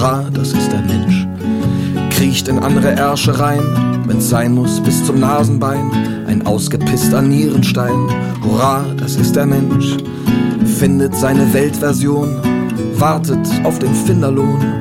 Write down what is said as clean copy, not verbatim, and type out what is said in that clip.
Das ist der Mensch. Kriecht in andere Ärsche rein, wenn's sein muss, bis zum Nasenbein. Ein ausgepisster Nierenstein. Hurra, das ist der Mensch. Findet seine Weltversion, wartet auf den Finderlohn.